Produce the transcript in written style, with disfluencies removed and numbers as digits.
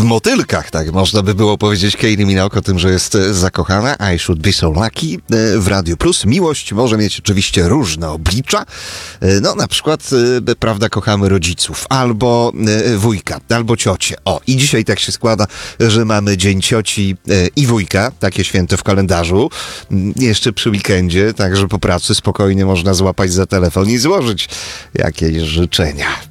motylkach, tak można by było powiedzieć. Kylie Minogue o tym, że jest zakochana. I should be so lucky w Radio Plus. Miłość może mieć oczywiście różne oblicza. No na przykład, prawda, kochamy rodziców, albo wujka, albo ciocię. O, i dzisiaj tak się składa, że mamy Dzień Cioci i Wujka, takie święto w kalendarzu. Jeszcze przy weekendzie, także po pracy spokojnie można złapać za telefon i złożyć jakieś życzenia.